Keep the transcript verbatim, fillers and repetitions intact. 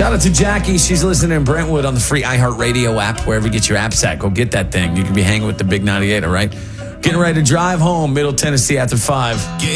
Shout out to Jackie. She's listening in Brentwood on the free iHeartRadio app, wherever you get your apps at. Go get that thing. You can be hanging with the Big ninety-eight, all right? Getting ready to drive home, Middle Tennessee after five.